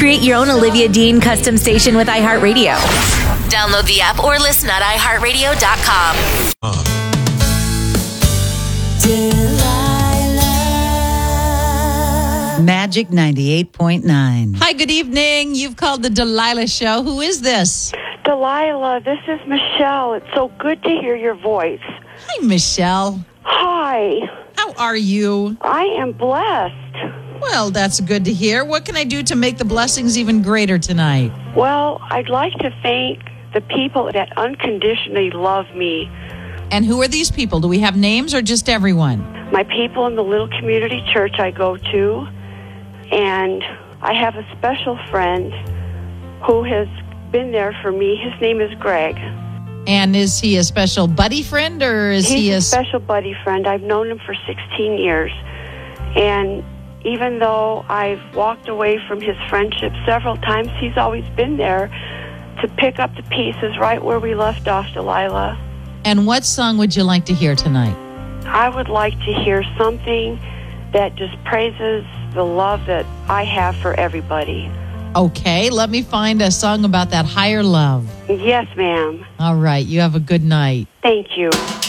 Create your own Olivia Dean custom station with iHeartRadio. Download the app or listen at iHeartRadio.com. Magic 98.9. Hi, good evening. You've called the Delilah Show. Who is this? Delilah, this is Michelle. It's so good to hear your voice. Hi, Michelle. Hi. How are you? I am blessed. Well, that's good to hear. What can I do to make the blessings even greater tonight? Well, I'd like to thank the people that unconditionally love me. And who are these people? Do we have names or just everyone? My people in the little community church I go to. And I have a special friend who has been there for me. His name is Greg. And is he a special buddy friend or is he a special buddy friend? I've known him for 16 years. And even though I've walked away from his friendship several times, he's always been there to pick up the pieces right where we left off, Delilah. And what song would you like to hear tonight? I would like to hear something that just praises the love that I have for everybody. Okay, let me find a song about that higher love. Yes, ma'am. All right, you have a good night. Thank you.